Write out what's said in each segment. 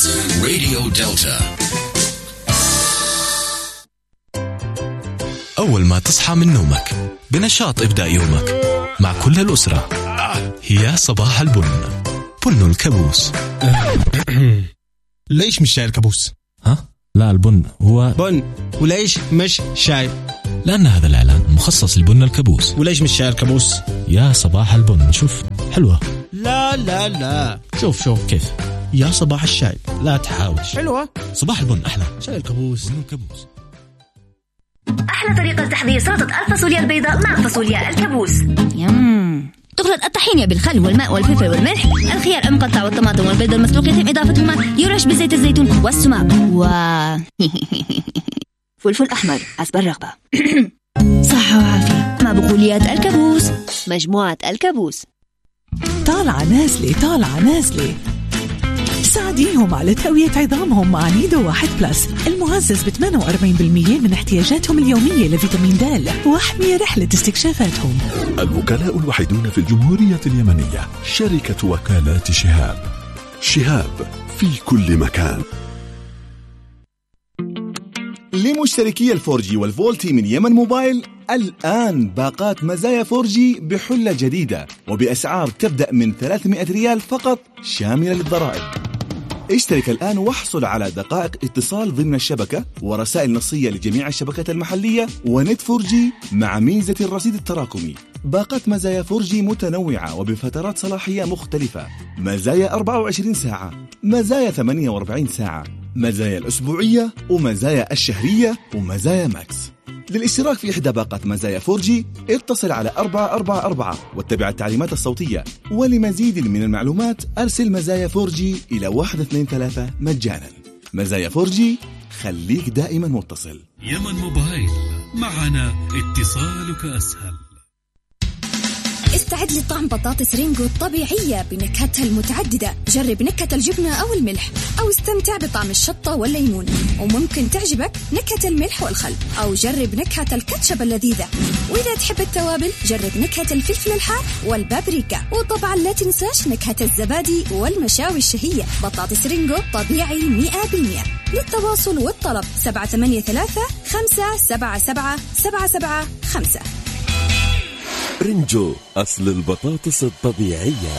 راديو دلتا. أول ما تصحى من نومك بنشاط ابدأ يومك مع كل الأسرة. هي صباح البن، بن الكابوس. ليش مش شاي الكابوس؟ ها؟ لا، البن هو بن. وليش مش شاي؟ لأن هذا الإعلان مخصص لبن الكابوس. وليش مش شاي الكابوس؟ يا صباح البن، شوف حلوة. لا لا لا، شوف كيف؟ يا صباح الشاي. لا تحاول. حلوة. صباح البن أحلى. شاي الكابوس. بن الكابوس. أحلى طريقة لتحضير سلطة الفاصوليا البيضاء مع فاصوليا الكابوس. تخلط الطحينة بالخل والماء والفلفل والملح، الخيار المقطع والطماطم والبيض المسلوق يتم إضافتهما، يرش بزيت الزيتون والسماق فلفل أحمر حسب الرغبة. صحة وعافية مع بقوليات الكابوس. مجموعة الكابوس. طالعة نازلة ساعديهم على تقوية عظامهم مع نيدو 1 بلس المعزز ب 48% من احتياجاتهم اليومية لفيتامين د، واحمي رحلة استكشافاتهم. الوكلاء الوحيدون في الجمهورية اليمنية شركة وكالات شهاب في كل مكان. لمشتركي الفورجي والفولتي من يمن موبايل، الآن باقات مزايا فورجي بحلة جديدة وبأسعار تبدأ من 300 ريال فقط شاملة للضرائب. اشترك الآن واحصل على دقائق اتصال ضمن الشبكة ورسائل نصية لجميع الشبكات المحلية ونت فورجي مع ميزة الرصيد التراكمي. باقات مزايا فورجي متنوعة وبفترات صلاحية مختلفة: مزايا 24 ساعة، مزايا 48 ساعة، مزايا الأسبوعية، ومزايا الشهرية، ومزايا ماكس. للاشتراك في إحدى باقات مزايا فورجي اتصل على 444 واتبع التعليمات الصوتية. ولمزيد من المعلومات أرسل مزايا فورجي إلى 123 مجانا. مزايا فورجي، خليك دائما متصل. يمن موبايل، معنا اتصالك أسهل. استعد لطعم بطاطس رينجو الطبيعية بنكهتها المتعددة. جرب نكهة الجبنة أو الملح، أو استمتع بطعم الشطة والليمون، وممكن تعجبك نكهة الملح والخل، أو جرب نكهة الكاتشب اللذيذة. وإذا تحب التوابل جرب نكهة الفلفل الحار والبابريكا، وطبعا لا تنساش نكهة الزبادي والمشاوي الشهية. بطاطس رينجو طبيعي 100%. للتواصل والطلب 783 577 775. رينجو، أصل البطاطس الطبيعية.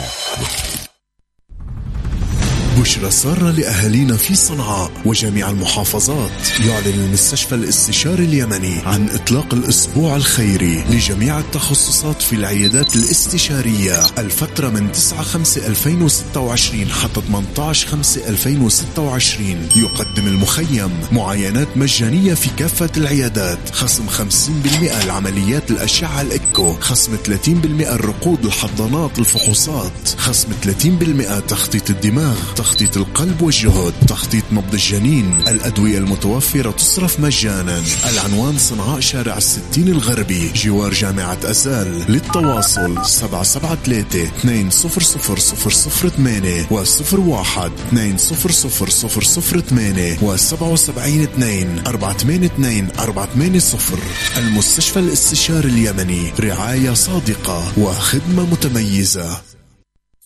بشرى سارة لأهالينا في صنعاء وجميع المحافظات. يعلن المستشفى الاستشاري اليمني عن إطلاق الأسبوع الخيري لجميع التخصصات في العيادات الاستشارية الفترة من 9/5/2026 حتى 18/5/2026. يقدم المخيم معاينات مجانية في كافة العيادات، خصم 50% لعمليات الأشعة الإكو، خصم 30% الرقود، الحضانات، الفحوصات، خصم 30% تخطيط الدماغ، تخطيط القلب والجهد، تخطيط نبض الجنين. الأدوية المتوفرة تصرف مجانا. العنوان صنعاء شارع 60 الغربي جوار جامعة أزال. للتواصل 773-200-008 و01-200-008 و77-2-482-480. المستشفى الاستشاري اليمني، رعاية صادقة وخدمة متميزة.